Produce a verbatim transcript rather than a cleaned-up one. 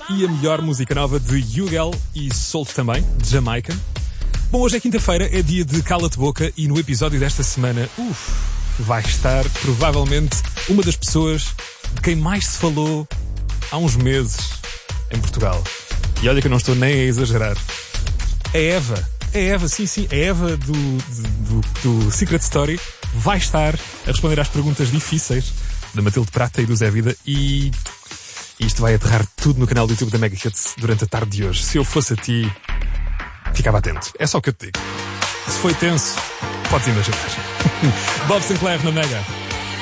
e a melhor música nova de Hugel e Soul também, de Jamaica. Bom, hoje é quinta-feira, é dia de Cala-te Boca e no episódio desta semana, uf, vai estar provavelmente uma das pessoas de quem mais se falou há uns meses em Portugal. E olha que eu não estou nem a exagerar. A Eva, a Eva, sim, sim, a Eva do, do, do Secret Story vai estar a responder às perguntas difíceis da Matilde Prata e do Zé Vida e isto vai aterrar tudo no canal do YouTube da Mega Hits durante a tarde de hoje. Se eu fosse a ti, ficava atento. É só o que eu te digo. Se foi tenso, podes imaginar. Bob Sinclair na Mega.